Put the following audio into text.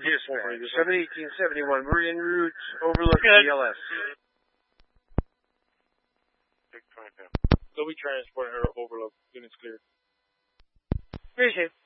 Dispatch, 71871, Meridian Route, Overlook, DLS. They'll be transporting her to Overlook. Units cleared. Appreciate it.